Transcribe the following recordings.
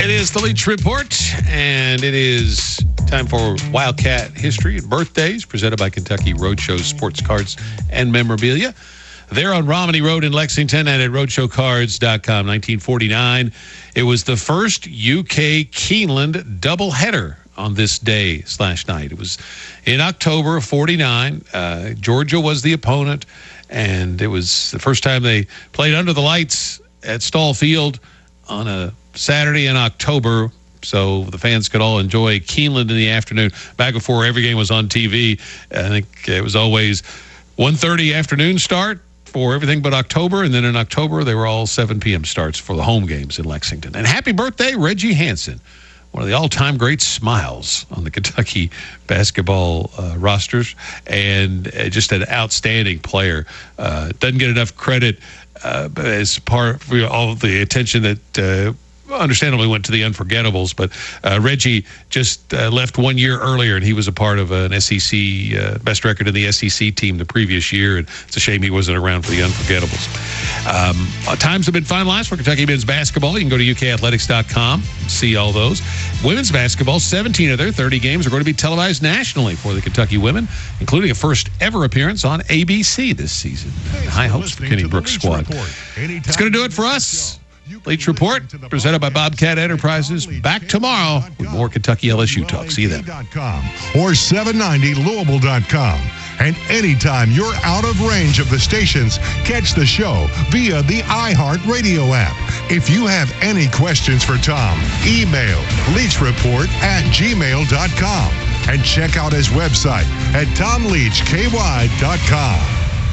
It is the Leach Report, and it is time for Wildcat History and Birthdays, presented by Kentucky Roadshow Sports Cards and Memorabilia. They're on Romney Road in Lexington and at roadshowcards.com. 1949, it was the first UK Keeneland doubleheader on this day/night. It was in October of 49. Georgia was the opponent, and it was the first time they played under the lights at Stall Field on a Saturday in October, so the fans could all enjoy Keeneland in the afternoon. Back before every game was on TV, I think it was always 1:30 afternoon start for everything but October, and then in October they were all 7 p.m. starts for the home games in Lexington. And happy birthday, Reggie Hansen, one of the all-time great smiles on the Kentucky basketball rosters, and just an outstanding player. Doesn't get enough credit as part of all the attention that understandably went to the Unforgettables, but Reggie just left 1 year earlier, and he was a part of an SEC best record in the SEC team the previous year, and it's a shame he wasn't around for the Unforgettables. Times have been finalized for Kentucky men's basketball. You can go to ukathletics.com, see all those. Women's basketball, 17 of their 30 games are going to be televised nationally for the Kentucky women, including a first ever appearance on ABC this season. High hopes for Kenny Brooks' squad. That's going to do it for us. Leach Report, presented by Bobcat Enterprises. Back tomorrow with more Kentucky LSU talk. See you then. Or 790Louisville.com. And anytime you're out of range of the stations, catch the show via the iHeartRadio app. If you have any questions for Tom, email leachreport@gmail.com. And check out his website at tomleachky.com.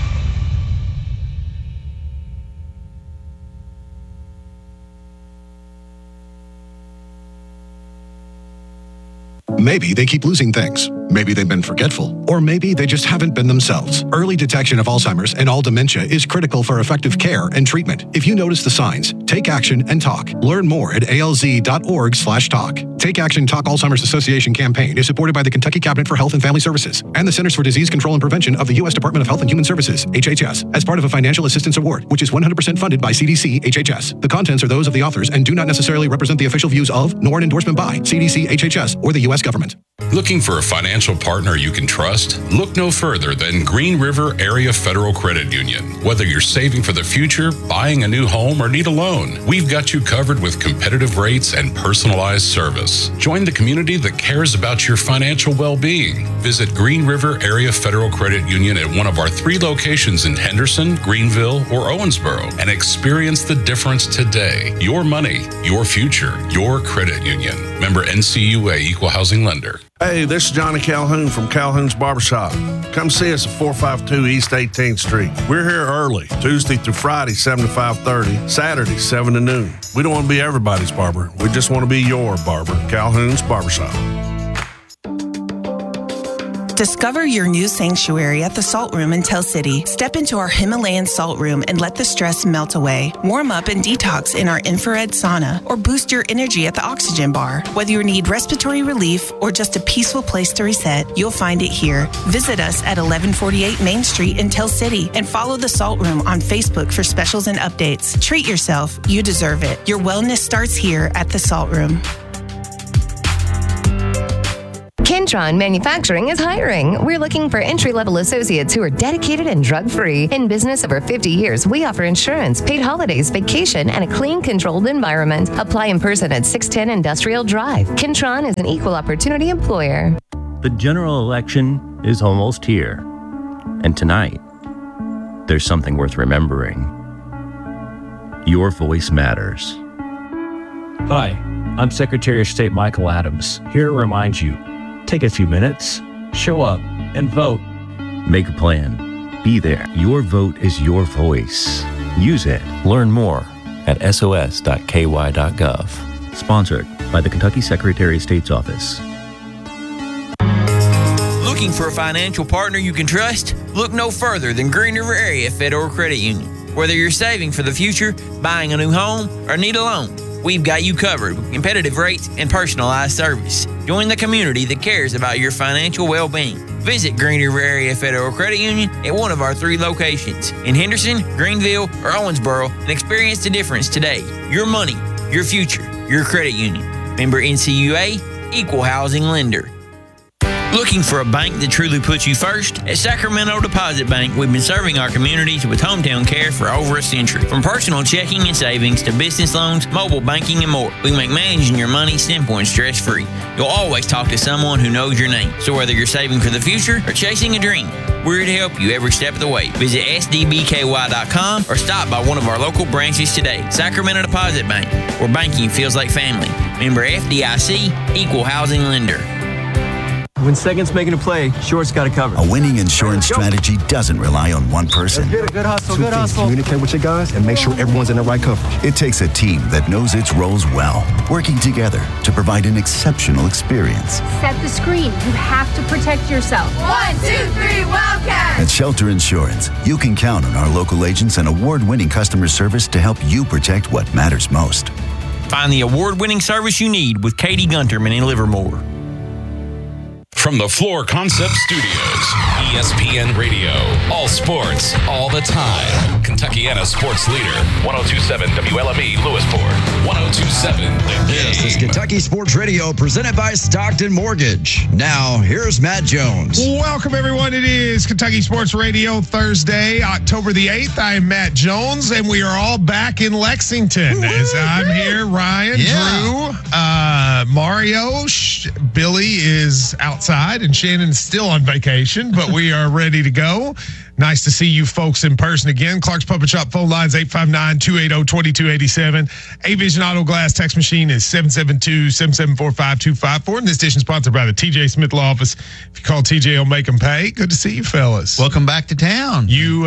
Maybe they keep losing things. Maybe they've been forgetful. Or maybe they just haven't been themselves. Early detection of Alzheimer's and all dementia is critical for effective care and treatment. If you notice the signs, take action and talk. Learn more at alz.org/talk. Take Action Talk Alzheimer's Association campaign is supported by the Kentucky Cabinet for Health and Family Services and the Centers for Disease Control and Prevention of the U.S. Department of Health and Human Services, HHS, as part of a financial assistance award, which is 100% funded by CDC HHS. The contents are those of the authors and do not necessarily represent the official views of, nor an endorsement by, CDC HHS or the U.S. government. Looking for a financial partner you can trust? Look no further than Green River Area Federal Credit Union. Whether you're saving for the future, buying a new home, or need a loan, we've got you covered with competitive rates and personalized service. Join the community that cares about your financial well-being. Visit Green River Area Federal Credit Union at one of our 3 locations in Henderson, Greenville, or Owensboro and experience the difference today. Your money, your future, your credit union. Member NCUA Equal Housing Lender. Hey, this is Johnny Calhoun from Calhoun's Barbershop. Come see us at 452 East 18th Street. We're here early, Tuesday through Friday, 7 to 5:30, Saturday, 7 to noon. We don't want to be everybody's barber. We just want to be your barber. Calhoun's Barbershop. Discover your new sanctuary at the Salt Room in Tell City. Step into our Himalayan Salt Room and let the stress melt away. Warm up and detox in our infrared sauna or boost your energy at the Oxygen Bar. Whether you need respiratory relief or just a peaceful place to reset, you'll find it here. Visit us at 1148 Main Street in Tell City and follow the Salt Room on Facebook for specials and updates. Treat yourself. You deserve it. Your wellness starts here at the Salt Room. Kentron Manufacturing is hiring. We're looking for entry-level associates who are dedicated and drug-free. In business over 50 years, we offer insurance, paid holidays, vacation, and a clean, controlled environment. Apply in person at 610 Industrial Drive. Kentron is an equal opportunity employer. The general election is almost here. And tonight, there's something worth remembering. Your voice matters. Hi, I'm Secretary of State Michael Adams, here to remind you. Take a few minutes, show up, and vote. Make a plan. Be there. Your vote is your voice. Use it. Learn more at sos.ky.gov. Sponsored by the Kentucky Secretary of State's Office. Looking for a financial partner you can trust? Look no further than Green River Area Federal Credit Union. Whether you're saving for the future, buying a new home, or need a loan, we've got you covered with competitive rates and personalized service. Join the community that cares about your financial well-being. Visit Green River Area Federal Credit Union at one of our 3 locations in Henderson, Greenville, or Owensboro and experience the difference today. Your money, your future, your credit union. Member NCUA, Equal Housing Lender. Looking for a bank that truly puts you first? At Sacramento Deposit Bank, we've been serving our communities with hometown care for over a century. From personal checking and savings to business loans, mobile banking, and more, we make managing your money simple and stress-free. You'll always talk to someone who knows your name. So whether you're saving for the future or chasing a dream, we're here to help you every step of the way. Visit sdbky.com or stop by one of our local branches today. Sacramento Deposit Bank, where banking feels like family. Member FDIC, Equal Housing Lender. When second's making a play, short's got to cover. A winning insurance strategy doesn't rely on one person. Good hustle, Two things. Communicate with your guys and make sure everyone's in the right coverage. It takes a team that knows its roles well, working together to provide an exceptional experience. Set the screen. You have to protect yourself. 1, 2, 3, Wildcats! At Shelter Insurance, you can count on our local agents and award-winning customer service to help you protect what matters most. Find the award-winning service you need with Katie Gunterman in Livermore. From the Floor Concept Studios, ESPN Radio. All sports, all the time. Kentuckiana sports leader. 102.7 WLME Lewisport. 102.7 The Game. This is Kentucky Sports Radio presented by Stockton Mortgage. Now, here's Matt Jones. Welcome, everyone. It is Kentucky Sports Radio, Thursday, October the 8th. I am Matt Jones, and we are all back in Lexington. As I'm here, Ryan, Drew, Mario, Billy is outside, and Shannon's still on vacation, but we are ready to go. Nice to see you folks in person again. Clark's Puppet Shop phone lines 859-280-2287. A-Vision Auto Glass text machine is 772-774-5254. And this edition sponsored by the TJ Smith Law Office. If you call TJ, he'll make them pay. Good to see you, fellas. Welcome back to town.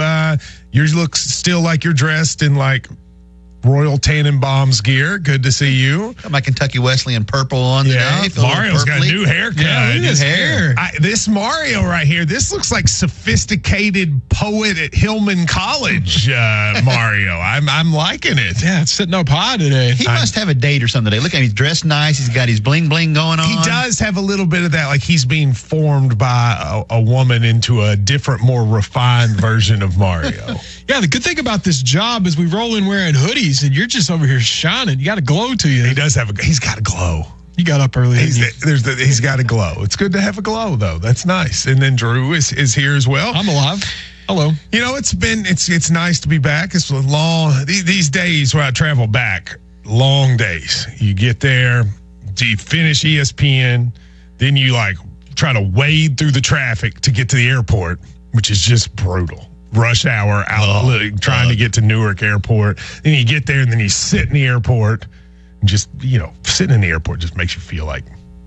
Yours looks still like you're dressed in like Royal Tannenbaum's gear. Good to see you. Got my Kentucky Wesleyan purple on today. Mario's got a new haircut. Yeah, his hair. This Mario right here, this looks like sophisticated poet at Hillman College, Mario. I'm liking it. Yeah, it's sitting up high today. He must have a date or something today. Look at him. He's dressed nice. He's got his bling bling going on. He does have a little bit of that, like he's being formed by a woman into a different, more refined version of Mario. Yeah, the good thing about this job is we roll in wearing hoodies and you're just over here shining. You got a glow to you. He's got a glow. You got up early. He's got a glow. It's good to have a glow, though. That's nice. And then Drew is here as well. I'm alive. Hello. You know, it's nice to be back. It's long, these days when I travel back, long days. You get there, you finish ESPN, then you like try to wade through the traffic to get to the airport, which is just brutal. Rush hour trying to get to Newark Airport. Then you get there and then you sit in the airport. And just, sitting in the airport just makes you feel like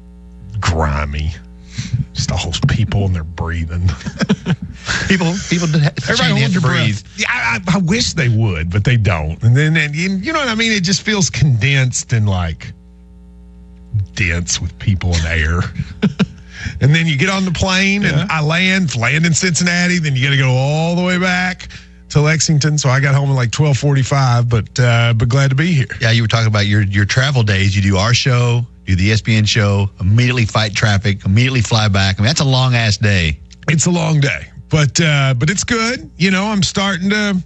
grimy. Just all those people and they're breathing. People Everybody hold your breath. Yeah, I wish they would, but they don't. And then you know what I mean? It just feels condensed and like dense with people and air. And then you get on the plane and I land in Cincinnati. Then you got to go all the way back to Lexington. So I got home at like 12:45, but glad to be here. Yeah, you were talking about your travel days. You do our show, do the ESPN show, immediately fight traffic, immediately fly back. I mean, that's a long ass day. It's a long day, but it's good. I'm starting to.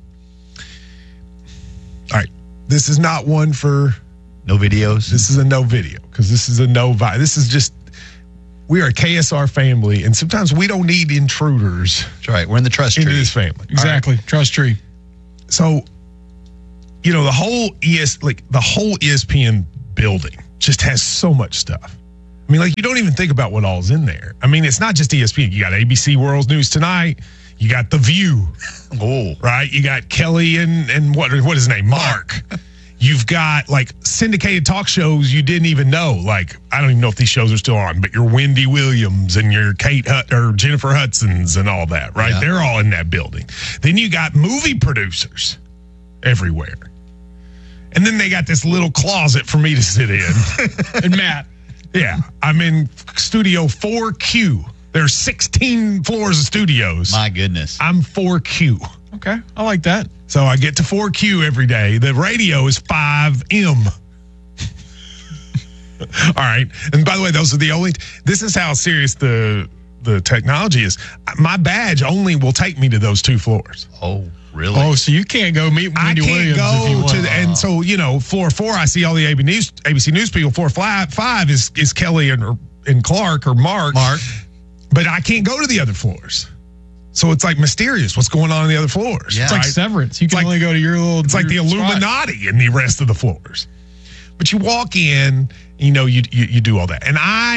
All right, this is not one for no videos. This is a no video because this is a no. This is just. We are a KSR family, and sometimes we don't need intruders. That's right. We're in the trust tree. Into this family. Exactly. Right? Trust tree. So, the whole ESPN building just has so much stuff. I mean, like, you don't even think about what all's in there. I mean, it's not just ESPN. You got ABC World News Tonight. You got The View. Oh. Right? You got Kelly and what is his name? Mark. You've got like syndicated talk shows you didn't even know. Like, I don't even know if these shows are still on, but your Wendy Williams and your Jennifer Hudson's and all that, right? Yeah. They're all in that building. Then you got movie producers everywhere. And then they got this little closet for me to sit in. And Matt. Yeah. I'm in Studio 4Q. There's 16 floors of studios. My goodness. I'm 4Q. Okay. I like that. So I get to 4Q every day. The radio is 5M. All right. And by the way, those are the only. This is how serious the the technology is. My badge only will take me to those 2 floors. Oh, really? Oh, so you can't go meet Wendy Williams if you want. And so, floor 4, I see all the ABC News people. Floor 5 is Kelly and Clark or Mark. But I can't go to the other floors. So it's like mysterious what's going on in the other floors. Yeah. It's like Severance. You can only go to your little. It's like the Illuminati in the rest of the floors. But you walk in, you do all that. And I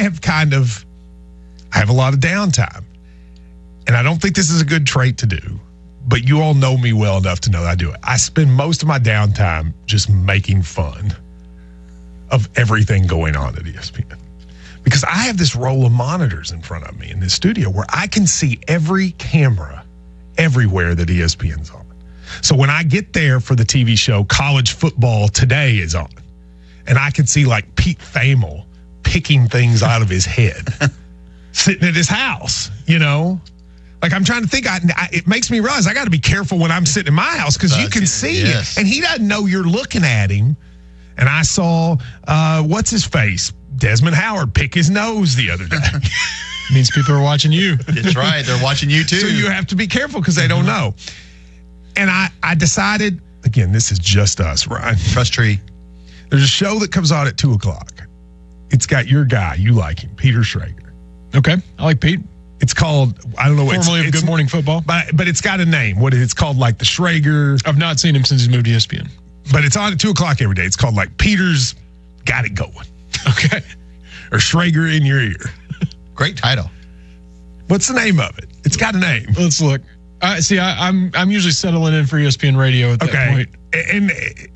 have a lot of downtime. And I don't think this is a good trait to do, but you all know me well enough to know that I do it. I spend most of my downtime just making fun of everything going on at ESPN. Because I have this roll of monitors in front of me in this studio where I can see every camera everywhere that ESPN's on. So when I get there for the TV show, College Football Today is on. And I can see like Pete Thamel picking things out of his head, sitting at his house, Like I'm trying to think, it makes me realize I got to be careful when I'm sitting in my house because you can see it. And he doesn't know you're looking at him. And I saw, what's his face? Desmond Howard pick his nose the other day. Means people are watching you. That's right. They're watching you too. So you have to be careful because they don't know. And I decided, again, this is just us, Ryan. Trust tree. There's a show that comes on at 2:00. It's got your guy. You like him, Peter Schrager. Okay. I like Pete. It's called, I don't know. Formerly of Good Morning Football. But it's got a name. It's called like the Schrager. I've not seen him since he's moved to ESPN. But it's on at 2:00 every day. It's called like Peter's Got It Going. Okay. Or Schrager in Your Ear. Great title. What's the name of it? It's got a name. Let's look. I'm usually settling in for ESPN Radio at that point. And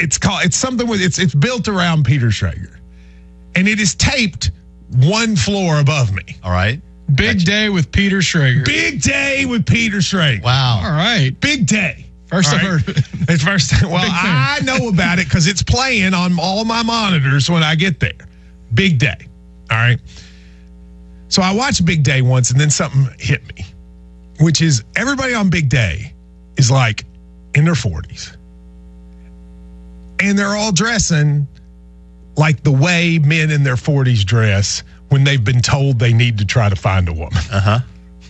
it's built around Peter Schrager. And it is taped 1 floor above me. All right. Big day with Peter Schrager. Big day with Peter Schrager. Wow. All right. Big day. First I've heard of it. It's first. Well, I know about it because it's playing on all my monitors when I get there. Big day. All right. So I watched Big Day once and then something hit me, which is everybody on Big Day is like in their 40s. And they're all dressing like the way men in their 40s dress when they've been told they need to try to find a woman. Uh-huh.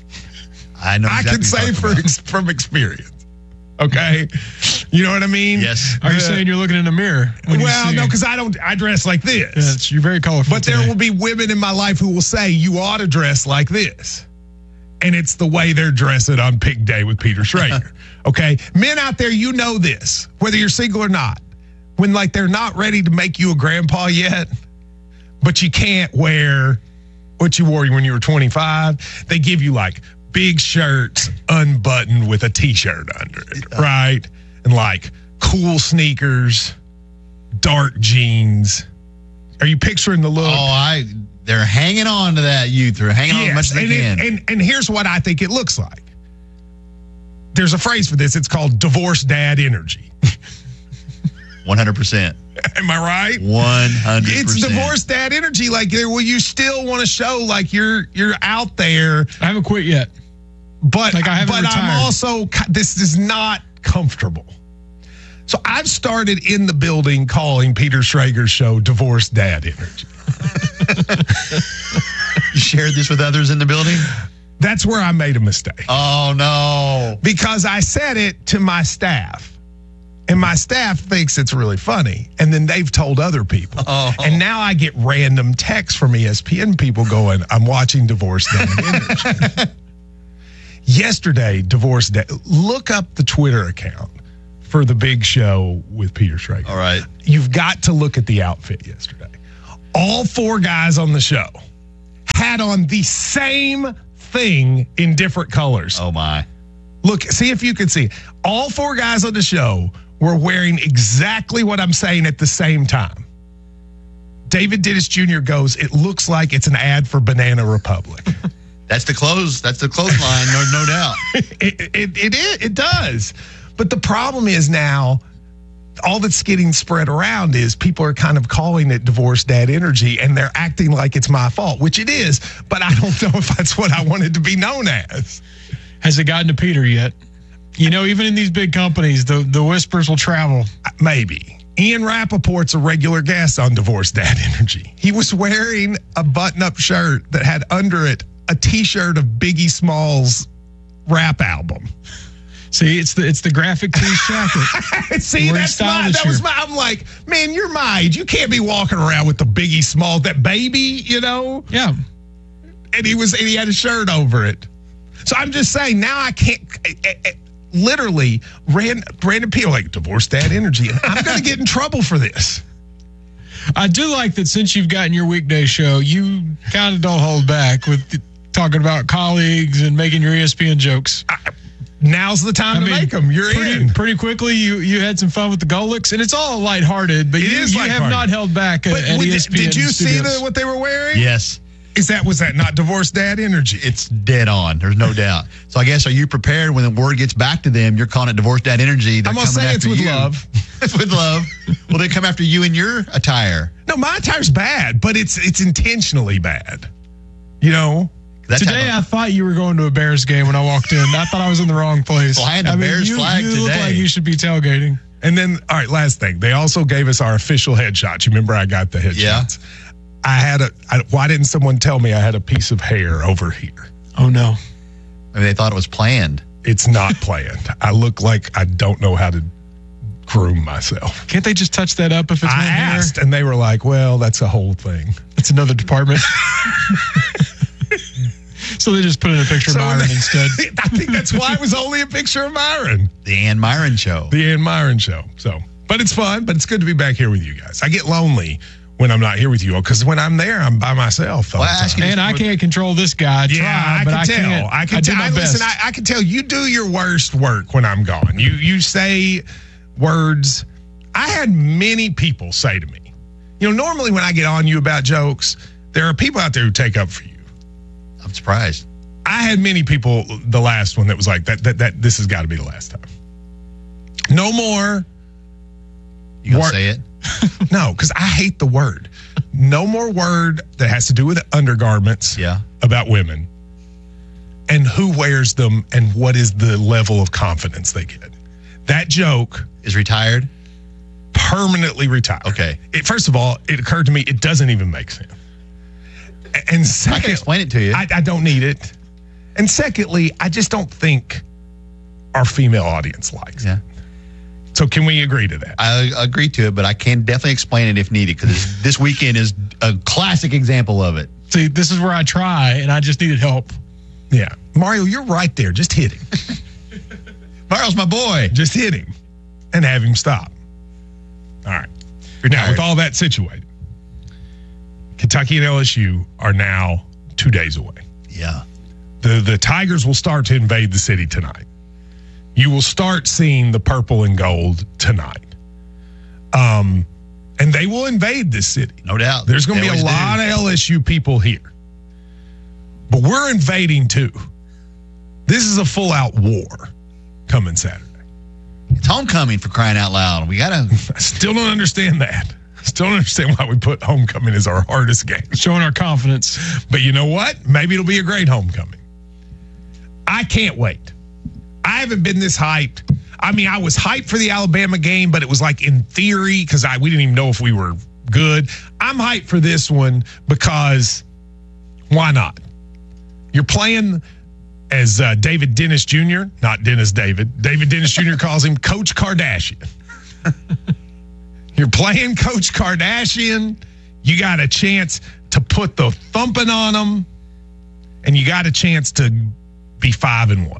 I know. I can say from experience. Okay. You know what I mean? Yes. Are you saying you're looking in the mirror? Well, no, because I dress like this. Yes, you're very colorful. But there will be women in my life who will say, you ought to dress like this. And it's the way they're dressing on Big Day with Peter Schrager. Okay. Men out there, you know this, whether you're single or not. When like they're not ready to make you a grandpa yet, but you can't wear what you wore when you were 25, they give you like big shirts unbuttoned with a t-shirt under it, right? And like cool sneakers, dark jeans. Are you picturing the look? Oh, they're hanging on to that youth. They're hanging on as much as they can. And here's what I think it looks like. There's a phrase for this. It's called divorced dad energy. 100%. Am I right? 100%. It's divorced dad energy. Like, well, you still want to show like you're out there. I haven't quit yet. But like I haven't retired. I'm also, this is not comfortable. So I've started in the building calling Peter Schrager's show Divorced Dad Energy. You shared this with others in the building? That's where I made a mistake. Oh, no. Because I said it to my staff. And my staff thinks it's really funny. And then they've told other people. Oh. And now I get random texts from ESPN people going, I'm watching Divorced Dad Energy. Yesterday, Divorced Dad. Look up the Twitter account for the big show with Peter Schrager. All right. You've got to look at the outfit yesterday. All 4 guys on the show had on the same thing in different colors. Oh, my. Look, see if you can see. All 4 guys on the show were wearing exactly what I'm saying at the same time. David Dennis Jr. goes, it looks like it's an ad for Banana Republic. That's the clothesline, no doubt. It does. But the problem is now, all that's getting spread around is people are kind of calling it divorced dad energy, and they're acting like it's my fault, which it is. But I don't know if that's what I wanted to be known as. Has it gotten to Peter yet? You know, even in these big companies, the whispers will travel. Maybe. Ian Rappaport's a regular guest on Divorced Dad Energy. He was wearing a button-up shirt that had under it a T-shirt of Biggie Smalls' rap album. See, it's the graphic tee jacket. See, I'm like, man, you're my age. You can't be walking around with the Biggie Smalls, that baby, you know? Yeah. And he had a shirt over it. So I'm just saying, now I can't, literally, random people like, divorce dad energy. And I'm going to get in trouble for this. I do like that since you've gotten your weekday show, you kind of don't hold back with talking about colleagues and making your ESPN jokes. Now's the time to make them. You're in. Pretty quickly, you had some fun with the Golics, and it's all lighthearted, but you have not held back at ESPN. Did you see what they were wearing? Yes. Was that not divorce dad energy? It's dead on. There's no doubt. So I guess, are you prepared when the word gets back to them, you're calling it divorce dad energy? I'm going to say it's with love. It's with love. Will they come after you in your attire? No, my attire's bad, but it's intentionally bad. You know? Today, I thought you were going to a Bears game when I walked in. I thought I was in the wrong place. Flying the Bears flag today. You look like you should be tailgating. And then, all right, last thing. They also gave us our official headshots. You remember I got the headshots? Yeah. Why didn't someone tell me I had a piece of hair over here? Oh, no. Maybe they thought it was planned. It's not planned. I look like I don't know how to groom myself. Can't they just touch that up if it's I asked, and they were like, well, that's a whole thing. It's another department. So they just put in a picture of Myron instead. I think that's why it was only a picture of Myron. The Ann Myron Show. The Ann Myron Show. So, but it's fun, but it's good to be back here with you guys. I get lonely when I'm not here with you all, because when I'm there, I'm by myself. And I can't control this guy. I can tell. Listen, I can tell you do your worst work when I'm gone. You say words. I had many people say to me, you know, normally when I get on you about jokes, there are people out there who take up for you. I'm surprised. I had many people, the last one, that was like, that this has got to be the last time. No more. You gonna say it? No, because I hate the word. No more word that has to do with undergarments about women and who wears them and what is the level of confidence they get. That joke is retired? Permanently retired. Okay. First of all, it occurred to me it doesn't even make sense. And second, I can explain it to you. I don't need it. And secondly, I just don't think our female audience likes it. So can we agree to that? I agree to it, but I can definitely explain it if needed, because this weekend is a classic example of it. See, this is where I try, and I just needed help. Yeah. Mario, you're right there. Just hit him. Mario's my boy. Just hit him and have him stop. All right. Now, with all that situated, Kentucky and LSU are now 2 days away. Yeah. The Tigers will start to invade the city tonight. You will start seeing the purple and gold tonight. And they will invade this city. No doubt. There's going to be a lot of LSU people here. But we're invading too. This is a full-out war coming Saturday. It's homecoming, for crying out loud. I still don't understand that. Still don't understand why we put homecoming as our hardest game. Showing our confidence. But you know what? Maybe it'll be a great homecoming. I can't wait. I haven't been this hyped. I mean, I was hyped for the Alabama game, but it was like in theory because we didn't even know if we were good. I'm hyped for this one because why not? You're playing as David Dennis Jr., not Dennis David. David Dennis Jr. calls him Coach Kardashian. You're playing Coach Kardashian. You got a chance to put the thumping on them, and you got a chance to be 5-1.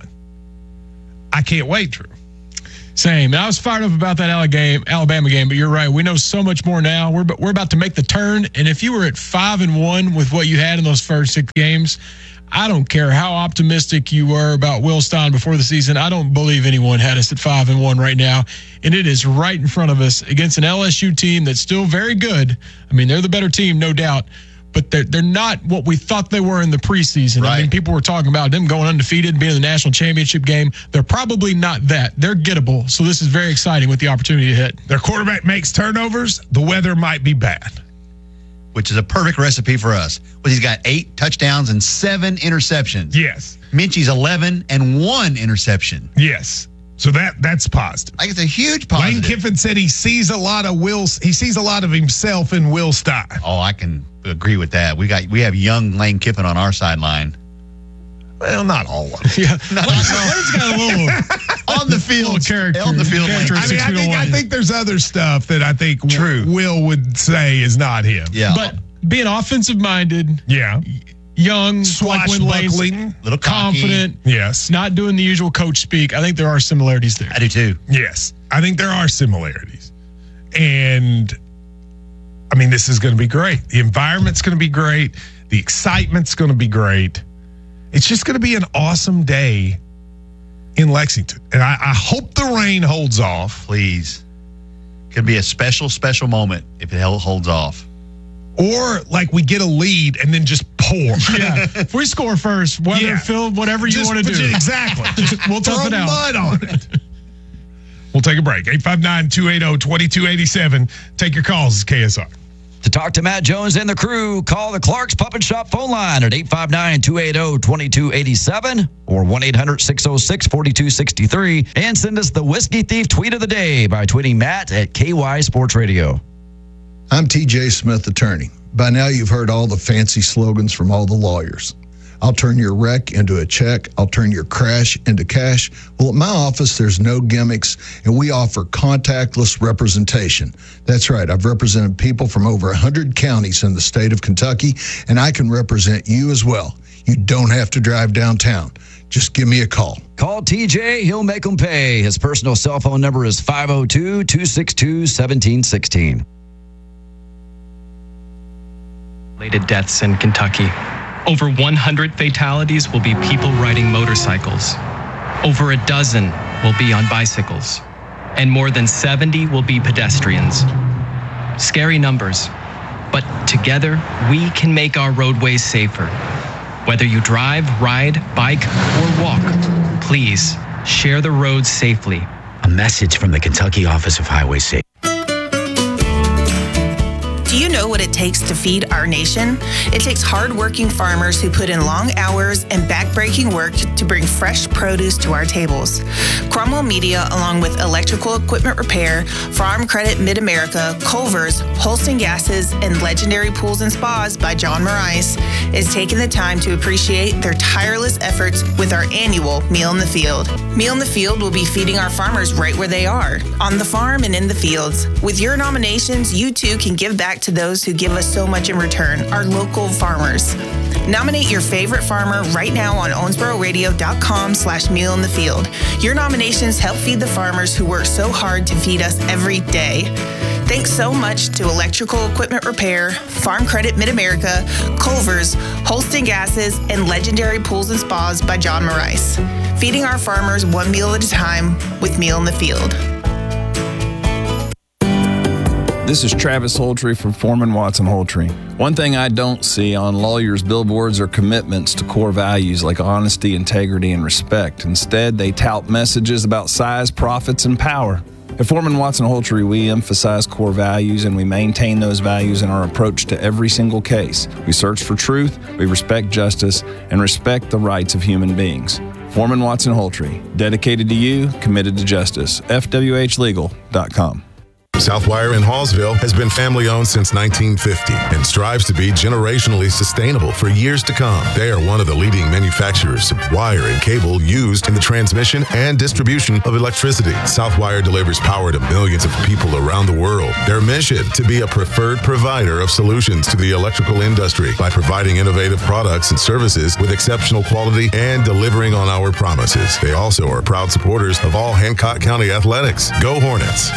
I can't wait, Drew. Same. I was fired up about that Alabama game, but you're right. We know so much more now. We're about to make the turn, and if you were at 5-1 with what you had in those first 6 games, I don't care how optimistic you were about Will Stein before the season. I don't believe anyone had us at 5-1 right now, and it is right in front of us against an LSU team that's still very good. I mean, they're the better team, no doubt, but they're not what we thought they were in the preseason. Right. I mean, people were talking about them going undefeated, being in the national championship game. They're probably not that. They're gettable, so this is very exciting with the opportunity to hit. Their quarterback makes turnovers. The weather might be bad. Which is a perfect recipe for us. Well, he's got 8 touchdowns and 7 interceptions. Yes. Minchie's 11 and 1 interception. Yes. So that's positive. I think it's a huge positive. Lane Kiffin said he sees a lot of himself in Will Stein. Oh, I can agree with that. We have young Lane Kiffin on our sideline. Well, not all of them. Yeah. Leonard's got a little on the field character. On the field. I think there's other stuff that I think Will would say is not him. Yeah. But being offensive minded. Yeah. Young, swashbuckling, little confident. Yes. Not doing the usual coach speak. I think there are similarities there. I do too. Yes. I think there are similarities. And I mean, this is going to be great. The environment's going to be great. The excitement's going to be great. It's just going to be an awesome day in Lexington. And I hope the rain holds off. Please. Could be a special, special moment if it holds off. Or like we get a lead and then just pour. Yeah. If we score first, Phil, whatever you want to do. Exactly. We'll tough it out. Mud on it. We'll take a break. 859-280-2287. Take your calls. It's KSR. To talk to Matt Jones and the crew, call the Clark's Puppet Shop phone line at 859-280-2287 or 1-800-606-4263 and send us the Whiskey Thief tweet of the day by tweeting Matt at KY Sports Radio. I'm TJ Smith, attorney. By now, you've heard all the fancy slogans from all the lawyers. I'll turn your wreck into a check. I'll turn your crash into cash. Well, at my office, there's no gimmicks, and we offer contactless representation. That's right. I've represented people from over 100 counties in the state of Kentucky, and I can represent you as well. You don't have to drive downtown. Just give me a call. Call TJ. He'll make them pay. His personal cell phone number is 502-262-1716. Related deaths in Kentucky. Over 100 fatalities will be people riding motorcycles. Over a dozen will be on bicycles. And more than 70 will be pedestrians. Scary numbers. But together, we can make our roadways safer. Whether you drive, ride, bike, or walk, please share the roads safely. A message from the Kentucky Office of Highway Safety. Do you know what it takes to feed our nation? It takes hardworking farmers who put in long hours and backbreaking work to bring fresh produce to our tables. Cromwell Media, along with Electrical Equipment Repair, Farm Credit Mid-America, Culver's, Holston Gases, and Legendary Pools and Spas by John Morais, is taking the time to appreciate their tireless efforts with our annual Meal in the Field. Meal in the Field will be feeding our farmers right where they are, on the farm and in the fields. With your nominations, you too can give back to those who give us so much in return, our local farmers. Nominate your favorite farmer right now on owensbororadio.com/mealinthefield. Your nominations help feed the farmers who work so hard to feed us every day. Thanks so much to Electrical Equipment Repair, Farm Credit Mid-America, Culver's, Holston Gases, and Legendary Pools and Spas by John Morais. Feeding our farmers one meal at a time with Meal in the Field. This is Travis Holtree from Foreman Watson Holtree. One thing I don't see on lawyers' billboards are commitments to core values like honesty, integrity, and respect. Instead, they tout messages about size, profits, and power. At Foreman Watson Holtree, we emphasize core values and we maintain those values in our approach to every single case. We search for truth, we respect justice, and respect the rights of human beings. Foreman Watson Holtree, dedicated to you, committed to justice. FWHlegal.com. Southwire in Hallsville has been family-owned since 1950 and strives to be generationally sustainable for years to come. They are one of the leading manufacturers of wire and cable used in the transmission and distribution of electricity. Southwire delivers power to millions of people around the world. Their mission, to be a preferred provider of solutions to the electrical industry by providing innovative products and services with exceptional quality and delivering on our promises. They also are proud supporters of all Hancock County athletics. Go Hornets!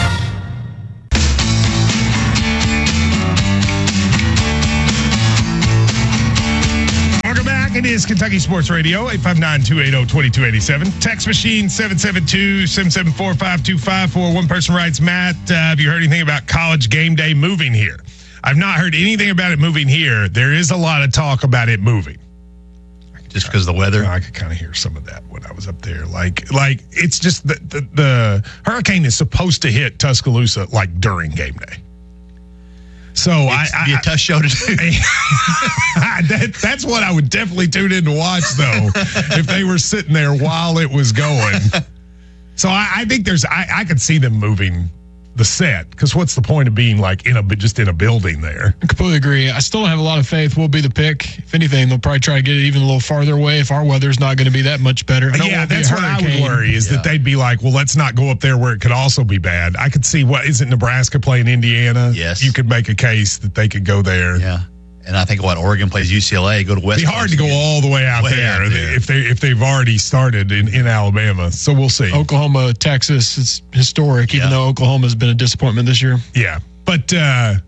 It is Kentucky Sports Radio, 859-280-2287. Text machine, 772-774-5254. One person writes, Matt, have you heard anything about College Game Day moving here? I've not heard anything about it moving here. There is a lot of talk about it moving. Just because of the weather? I could kind of hear some of that when I was up there. Like it's just the hurricane is supposed to hit Tuscaloosa like during game day. So it'd be a tough show to do. That's what I would definitely tune in to watch, though, if they were sitting there while it was going. So I think I could see them moving the set, because what's the point of being like just in a building there? I completely agree. I still don't have a lot of faith we'll be the pick. If anything, they'll probably try to get it even a little farther away if our weather's not going to be that much better. That's what I would worry is that they'd be like, well, let's not go up there where it could also be bad. I could see isn't Nebraska playing Indiana? Yes. You could make a case that they could go there. Yeah. And I think Oregon plays UCLA, go to West. It'd be hard to go all the way out there if they've already started in Alabama. So we'll see. Oklahoma, Texas, it's historic, even though Oklahoma's been a disappointment this year. Yeah, but I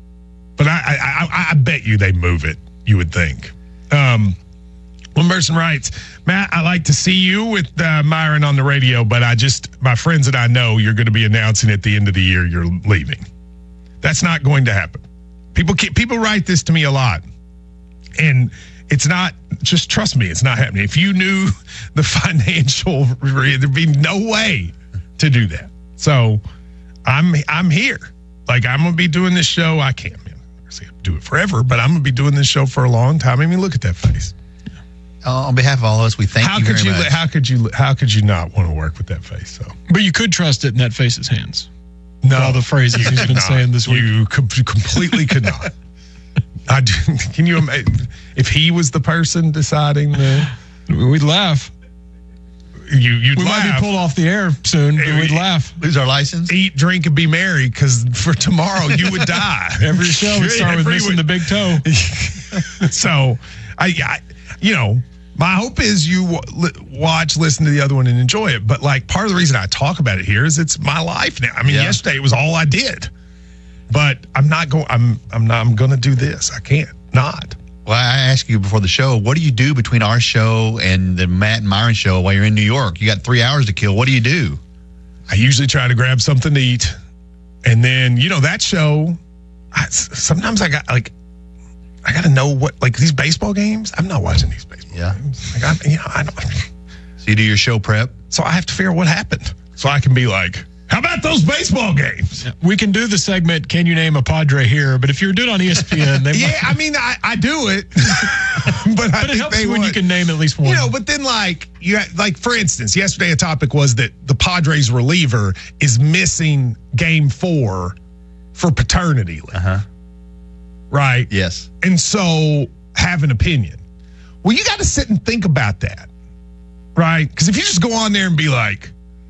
bet you they move it. You would think. One person writes, Matt, I like to see you with Myron on the radio, but my friends that I know, you're going to be announcing at the end of the year you're leaving. That's not going to happen. People write this to me a lot, and it's not, just trust me, it's not happening. If you knew the financial, there'd be no way to do that. So I'm here. Like, I'm going to be doing this show. I can't do it forever, but I'm going to be doing this show for a long time. I mean, look at that face. On behalf of all of us, we thank you very much. How could you not want to work with that face? So, but you could trust it in that face's hands. No, all the phrases he's been saying this week. You completely could not. Can you imagine if he was the person deciding we'd laugh. You'd we laugh. might be pulled off the air soon, but we'd laugh. Lose our license. Eat, drink, and be merry, because for tomorrow you would die. Every show we start with missing the big toe. So, my hope is you watch, listen to the other one, and enjoy it. But like, part of the reason I talk about it here is it's my life now. I mean, yesterday it was all I did. But I'm not going. I'm going to do this. I can't not. Well, I asked you before the show, what do you do between our show and the Matt and Myron show while you're in New York? You got 3 hours to kill. What do you do? I usually try to grab something to eat, and then that show. Sometimes I got to know what, like, these baseball games. I'm not watching these baseball games. Like, I don't. So you do your show prep. So I have to figure out what happened, so I can be like, how about those baseball games? Yeah, we can do the segment, Can You Name a Padre here? But if you're doing it on ESPN, they I do it. but it helps when you can name at least one. But then for instance, yesterday a topic was that the Padres reliever is missing Game 4 for paternity leave. Right? Yes. And so have an opinion. Well, you got to sit and think about that. Right? Because if you just go on there and be like,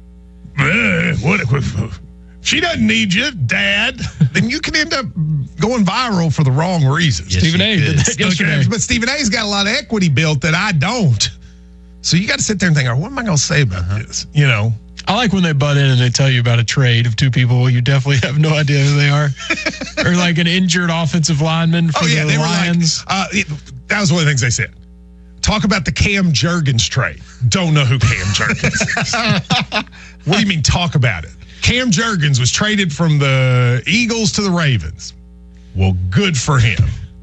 what if she doesn't need you, Dad, then you can end up going viral for the wrong reasons. Yes, Stephen A. did that yesterday. But Stephen A's got a lot of equity built that I don't. So you got to sit there and think, what am I going to say about this? I like when they butt in and they tell you about a trade of two people you definitely have no idea who they are. Or like an injured offensive lineman for the Lions. That was one of the things they said. Talk about the Cam Jurgens trade. Don't know who Cam Jurgens is. What do you mean talk about it? Cam Jurgens was traded from the Eagles to the Ravens. Well, good for him.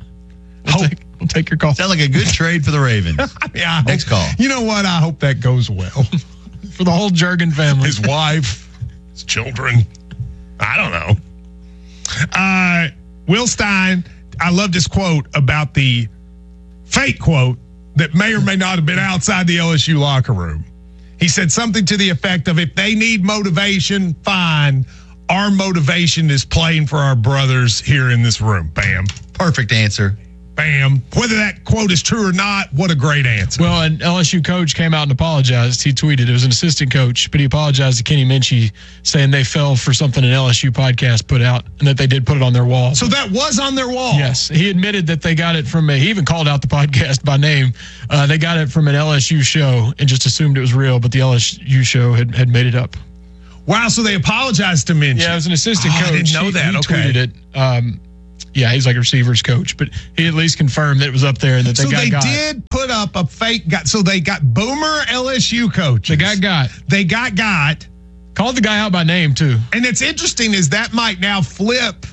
We'll take your call. Sounds like a good trade for the Ravens. Next call. You know what? I hope that goes well. For the whole Jurgen family. His wife, his children. I don't know. Will Stein, I love this quote about the fake quote that may or may not have been outside the LSU locker room. He said something to the effect of, if they need motivation, fine. Our motivation is playing for our brothers here in this room. Bam. Perfect answer. Bam. Whether that quote is true or not, what a great answer. Well, an LSU coach came out and apologized. He tweeted, it was an assistant coach, but he apologized to Kenny Minchie, saying they fell for something an LSU podcast put out and that they did put it on their wall. So that was on their wall? Yes. He admitted that they got it from he even called out the podcast by name. They got it from an LSU show and just assumed it was real, but the LSU show had made it up. Wow, so they apologized to Minchie. Yeah, it was an assistant coach. I didn't know that. He tweeted it. Yeah, he's like a receiver's coach, but he at least confirmed that it was up there and that they got So they did put up a fake guy. So they got boomer LSU coaches. They got. Called the guy out by name, too. And it's interesting is that might now flip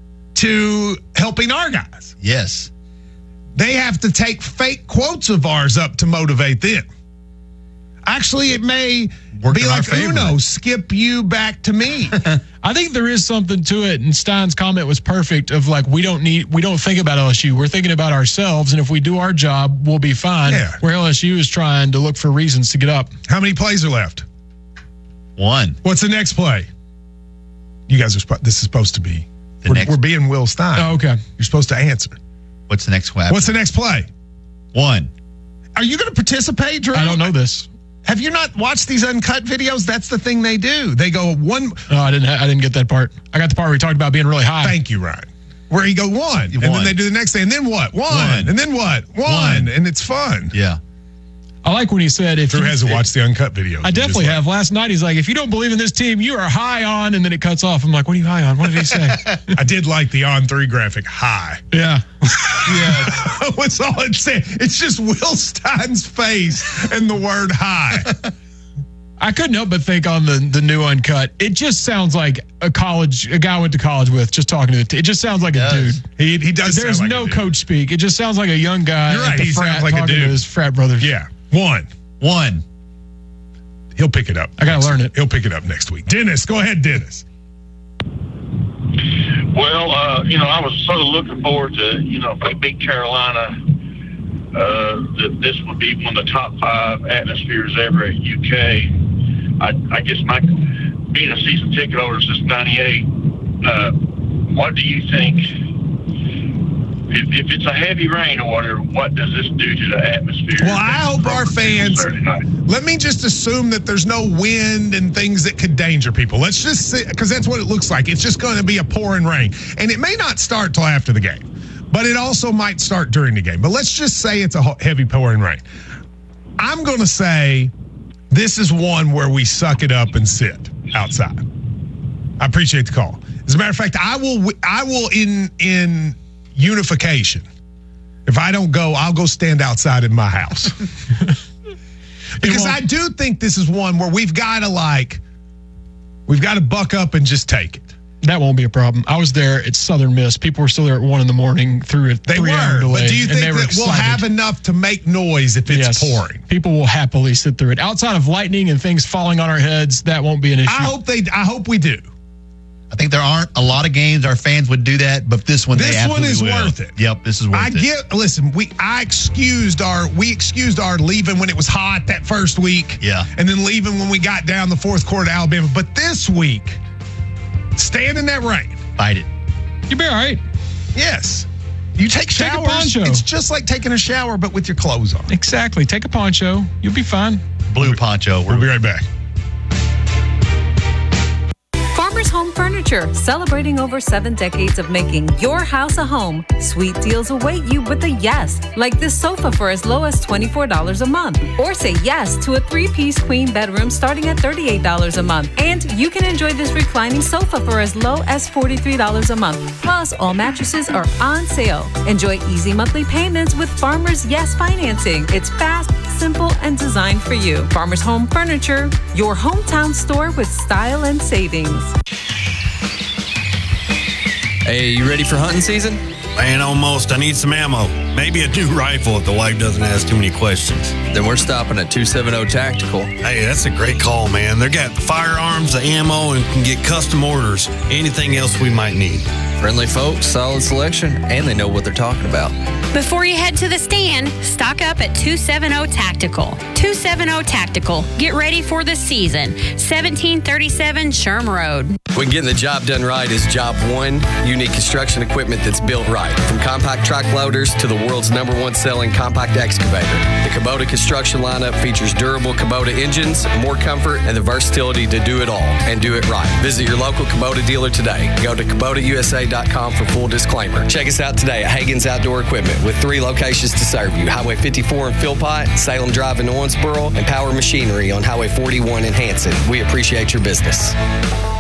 to helping our guys. Yes. They have to take fake quotes of ours up to motivate them. Actually, it may be like Uno, skip you back to me. I think there is something to it, and Stein's comment was perfect of like, we don't think about LSU. We're thinking about ourselves, and if we do our job, we'll be fine. Yeah. Where LSU is trying to look for reasons to get up. How many plays are left? 1. What's the next play? You guys are. This is supposed to be. We're being Will Stein. Oh, okay. You're supposed to answer. What's the next one? What's the next play? 1. Are you going to participate, Drew? I don't know this. Have you not watched these uncut videos? That's the thing they do. They go 1. No, I didn't get that part. I got the part where he talked about being really high. Thank you, Ryan. Where he go 1, and then they do the next thing, and then what? 1, and then what? 1, and it's fun. Yeah. I like when he said, Drew hasn't watched the uncut videos. I definitely have. Last night, he's like, if you don't believe in this team, you are high on, and then it cuts off. I'm like, what are you high on? What did he say? I did like the on 3 graphic, high. Yeah. Yeah. That's all it said. It's just Will Stein's face and the word high. I couldn't help but think on the new uncut, it just sounds like a guy I went to college with, just talking to it just sounds like a dude. He does. There's sound like no a dude. coach speak. It just sounds like a young guy. You're right. At the He frat sounds like a talking dude. to his frat brothers. Yeah. 1. He'll pick it up. I gotta learn it. He'll pick it up next week. Dennis, go ahead, Dennis. Well, I was sort of looking forward to, if they beat Carolina, that this would be one of the top 5 atmospheres ever at UK. I guess being a season ticket holder since '98, what do you think? If it's a heavy rain or whatever, what does this do to the atmosphere? Well, I hope our fans. Let me just assume that there's no wind and things that could danger people. Let's just see, because that's what it looks like. It's just going to be a pouring rain, and it may not start till after the game, but it also might start during the game. But let's just say it's a heavy pouring rain. I'm going to say this is one where we suck it up and sit outside. I appreciate the call. As a matter of fact, I will in unification. If I don't go, I'll go stand outside in my house. Because I do think this is one where we've got to buck up and just take it. That won't be a problem. I was there at Southern Miss. People were still there at 1 a.m. through a 3-hour delay. But do you think that we'll have enough to make noise if it's pouring? People will happily sit through it. Outside of lightning and things falling on our heads, that won't be an issue. I hope we do. I think there aren't a lot of games our fans would do that, but this one This one is worth it. Yep, this is worth it. Listen, we excused our leaving when it was hot that first week. Yeah. And then leaving when we got down the fourth quarter to Alabama. But this week, stand in that rain. Fight it. You'll be all right. Yes. You take showers. Take a poncho. It's just like taking a shower, but with your clothes on. Exactly. Take a poncho. You'll be fine. Blue poncho. We'll be right back. Farmers Home Furniture, celebrating over 7 decades of making your house a home. Sweet deals await you with a yes, like this sofa for as low as $24 a month. Or say yes to a 3-piece queen bedroom starting at $38 a month. And you can enjoy this reclining sofa for as low as $43 a month. Plus, all mattresses are on sale. Enjoy easy monthly payments with Farmers Yes Financing. It's fast, simple, and designed for you. Farmers Home Furniture, your hometown store with style and savings. Hey, you ready for hunting season? Man, almost. I need some ammo. Maybe a new rifle if the wife doesn't ask too many questions. Then we're stopping at 270 Tactical. Hey, that's a great call, man. They got the firearms, the ammo, and can get custom orders. Anything else we might need. Friendly folks, solid selection, and they know what they're talking about. Before you head to the stand, stock up at 270 Tactical. 270 Tactical. Get ready for the season. 1737 Sherm Road. When getting the job done right is job one. You need construction equipment that's built right. From compact track loaders to the world's #1 selling compact excavator. The Kubota construction lineup features durable Kubota engines, more comfort, and the versatility to do it all and do it right. Visit your local Kubota dealer today. Go to KubotaUSA.com for full disclaimer. Check us out today at Hagen's Outdoor Equipment with 3 locations to serve you. Highway 54 in Philpott, Salem Drive in Owensboro, and Power Machinery on Highway 41 in Hanson. We appreciate your business.